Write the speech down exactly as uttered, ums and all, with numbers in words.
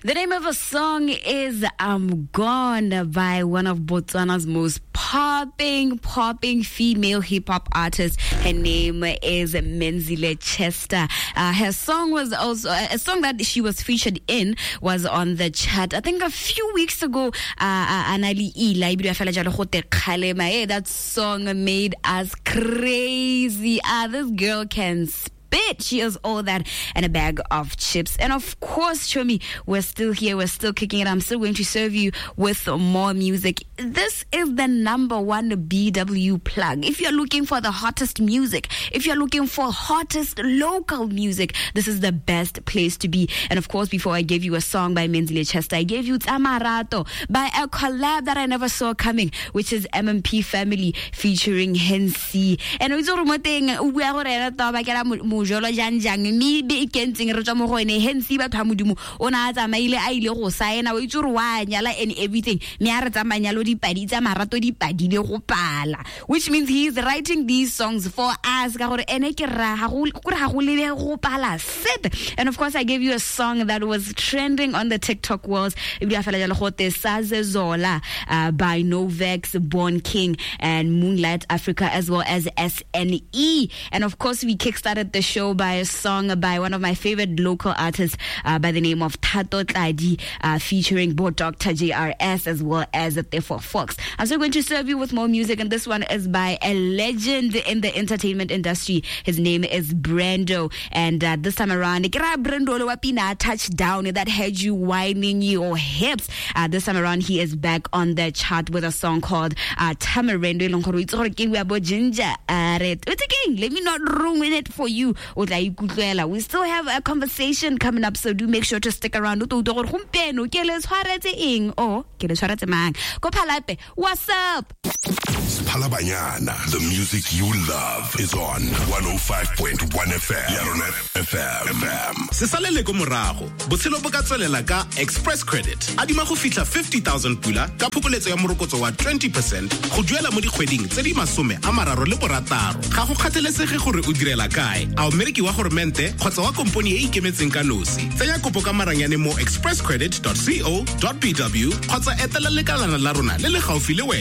The name of a song is I'm Gone by one of Botswana's most popping, popping female hip-hop artists. Her name is Menzile Chester. Uh, her song was also, a song that she was featured in was on the chart, I think a few weeks ago. Uh, Anali Ila, that song made us crazy. Uh, this girl can spit. She is all that and a bag of chips. And of course, Chomi, we're still here. We're still kicking it. I'm still going to serve you with more music. This is the number one B W plug. If you're looking for the hottest music, if you're looking for hottest local music, this is the best place to be. And of course, before I gave you a song by Menzile Chester, I gave you Tamarato by a collab that I never saw coming, which is M M P Family featuring Hensi. And it's all jolo jang jang mi be ikentseng re tswa mo go ene Hensi batho ha modimo ona a tsamaile a ile go saena o itse wa nyala and everything me a re tsamanyalo dipadi tsa marato dipadi le go pala, which means he is writing these songs for us ka gore ene ke ra ha go gore ha go lebe go pala set. And of course I gave you a song that was trending on the TikTok world ibile fela jalo go te Sazezola uh, by Novex, Born King and Moonlight Africa, as well as S N E. And of course we kickstarted the show by a song by one of my favorite local artists uh, by the name of Tato Tladi, uh, featuring both Doctor J R S as well as Tefo Fox. I'm still going to serve you with more music, and this one is by a legend in the entertainment industry. His name is Brando, and uh, this time around, Brando Wapina touchdown that had you whining your hips. Uh, this time around, he is back on the chart with a song called uh, Tamarendo. Let me not ruin it for you. We still have a conversation coming up, so do make sure to stick around. What's up? Palabanyana, the music you love is on one oh five point one F M. F M. Sesalele ko morago, botshelo bo ka tswelela ka Express Credit. Adima go fitla fifty thousand pula ka phokoletso ya morokotso wa twenty percent go duela mo dikgweding tse di masome a mararo le borataro. Ga go kgathelesege gore o direla kae. A o mereki wa gormente kgotsa wa komponi e ikemetseng ka nosi. Tsenya kopo ka maranyane mo express credit dot co dot b w kgotsa etela lekalana la rona le le gaufi le wena.